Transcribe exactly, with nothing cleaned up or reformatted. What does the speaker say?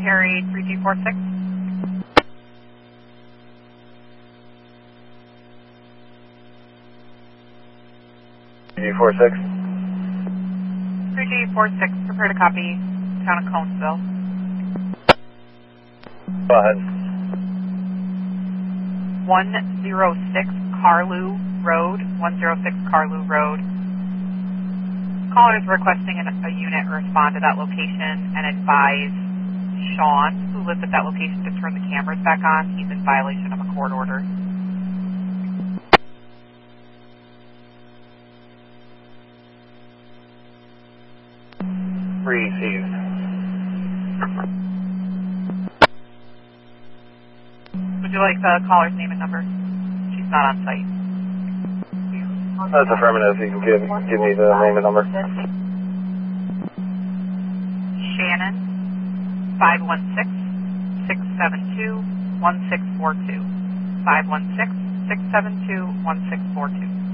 Harry three two four six. three two four six. three two four six, prepare to copy, town of Conesville. Go ahead. one oh six Carlew Road, one oh six Carlew Road. Caller is requesting an, a unit respond to that location and advise Sean, who lives at that location, to turn the cameras back on. He's in violation of a court order. Received. Would you like the caller's name and number? She's not on site. That's affirmative. You can give, give me the name and number. Shannon, five one six, six seven two, one six four two. five one six, six seven two, one six four two.